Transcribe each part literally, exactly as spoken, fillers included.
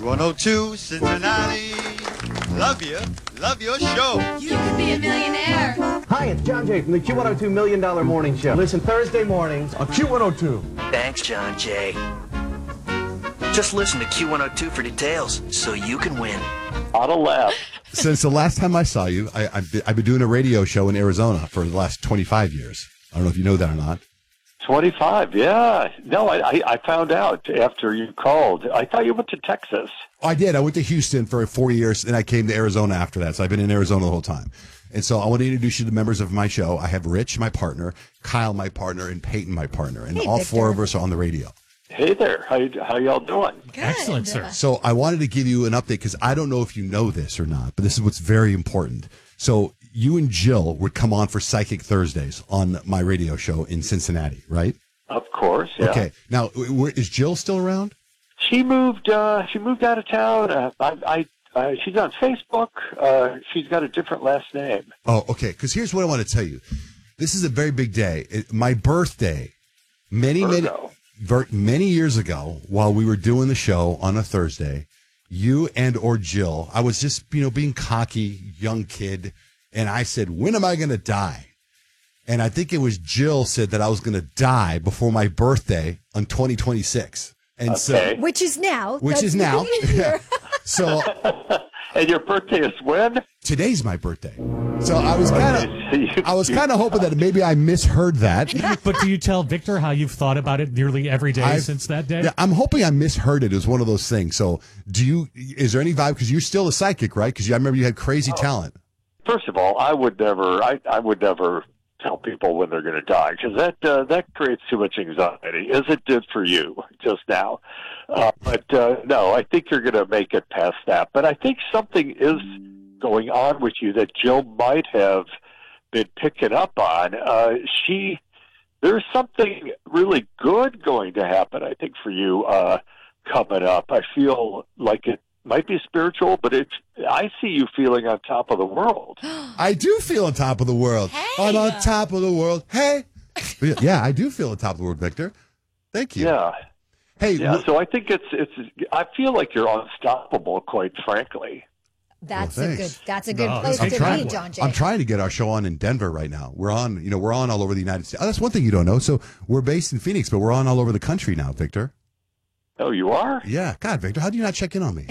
Q one oh two, Cincinnati. Love you. Love your show. You could be a millionaire. Hi, it's John Jay from the Q one oh two Million Dollar Morning Show. Listen Thursday mornings on Q one oh two. Thanks, John Jay. Just listen to Q one oh two for details so you can win. Auto laugh. Since the last time I saw you, I, I've, been, I've been doing a radio show in Arizona for the last twenty-five years. I don't know if you know that or not. twenty-five, yeah. No, I, I, I found out after you called. I thought you went to Texas. I did. I went to Houston for four years, and I came to Arizona after that. So I've been in Arizona the whole time. And so I want to introduce you to the members of my show. I have Rich, my partner, Kyle, my partner, and Peyton, my partner. And Hey, all Victor. four of us are on the radio. Hey there. How, you- how y'all doing? Good. Excellent, sir. So I wanted to give you an update because I don't know if you know this or not, but this is what's very important. So you and Jill would come on for Psychic Thursdays on my radio show in Cincinnati, right? Of course, yeah. Okay. Now, where, is Jill still around? She moved. Uh, she moved out of town. Uh, I, I, uh, she's on Facebook. Uh, she's got a different last name. Oh, okay. Because here's what I want to tell you. This is a very big day. It, my birthday, many, many, Virgo. ver, many years ago, while we were doing the show on a Thursday, you and or Jill, I was just, you know, being cocky, young kid, and I said, when am I going to die? And I think it was Jill said that I was going to die before my birthday on twenty twenty-six. And Okay. so, Which is now. which That's is now. the year. So And your birthday is when? today's my birthday. So I was kind You- of, I was kind of hoping that maybe I misheard that. But do you tell Victor how you've thought about it nearly every day I've- since that day? Yeah, I'm hoping I misheard it. It was one of those things. So, do you? Is there any vibe? Because you're still a psychic, right? Because I remember you had crazy talent. First of all, I would never. I, I would never tell people when they're going to die because that uh, that creates too much anxiety, as it did for you just now. Uh, but uh, no, I think you're going to make it past that. But I think something is going on with you that Jill might have been picking up on. Uh, she, there's something really good going to happen, I think, for you uh, coming up. I feel like it might be spiritual, but it's. I see you feeling on top of the world. I do feel on top of the world. Hey. I'm on top of the world. Hey. Yeah, I do feel on top of the world, Victor. Thank you. Yeah. Hey, Yeah, wh- so I think it's it's. I feel like you're unstoppable, quite frankly. That's Well, a good. thanks. That's a good No, place I'm to trying- be, John Jay. I'm trying to get our show on in Denver right now. We're on, you know, we're on all over the United States. Oh, that's one thing you don't know. So we're based in Phoenix, but we're on all over the country now, Victor. Oh, you are? Yeah. God, Victor, how do you not check in on me?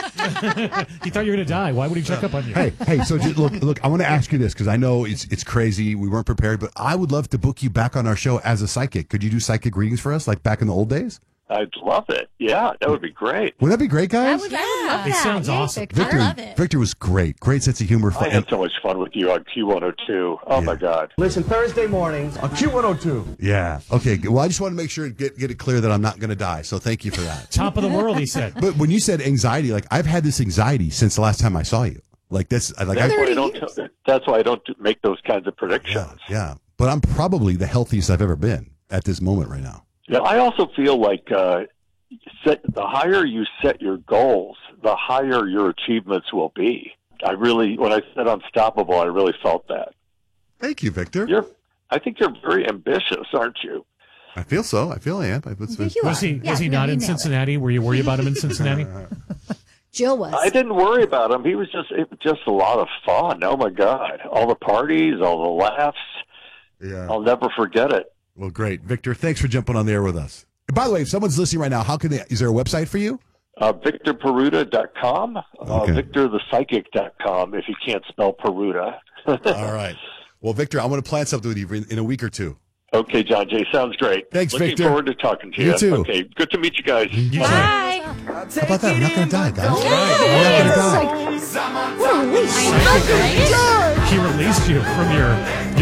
He thought you were going to die. Why would he check up on you? Hey, hey. So just, look, look. I want to ask you this because I know it's it's crazy. We weren't prepared, but I would love to book you back on our show as a psychic. Could you do psychic readings for us, like back in the old days? I'd love it. Yeah, that would be great. Wouldn't that be great, I guys? would, I would love It that. sounds Yay, awesome. Victor. Victor, I love it. Victor was great. Great sense of humor. I had so much fun with you on Q one oh two. Oh, my God. Listen Thursday mornings on Q one oh two. Yeah. Okay. Well, I just want to make sure get get it clear that I'm not going to die. So thank you for that. Top of the world, he said. But when you said anxiety, like I've had this anxiety since the last time I saw you. Like that's like That's I, why I thirty don't. years. That's why I don't do- make those kinds of predictions. yeah, yeah. But I'm probably the healthiest I've ever been at this moment right now. Yeah, I also feel like uh, set, the higher you set your goals, the higher your achievements will be. I really, when I said unstoppable, I really felt that. Thank you, Victor. You're, I think you're very ambitious, aren't you? I feel so. I feel I am. I, it's, I think you Was are. he, Yeah, was he no, not you in nailed it. Cincinnati? Were you worried about him in Cincinnati? Jill was. I didn't worry about him. He was just it was just a lot of fun. Oh my God, all the parties, all the laughs. yeah. I'll never forget it. Well, great, Victor. Thanks for jumping on the air with us. And by the way, if someone's listening right now, how can they? Is there a website for you? Uh, Victor Peruta dot com, uh, Okay. Victor the Psychic dot com if you can't spell Peruta. All right. Well, Victor, I'm going to plan something with you in, in a week or two. Okay, John Jay, sounds great. Thanks, Looking Victor. forward to talking to You you. too. Okay, good to meet you guys. You Bye. How about that? I'm not going to die, guys. Yay! I'm not going to die. What a release. I know, right? He released you from your, your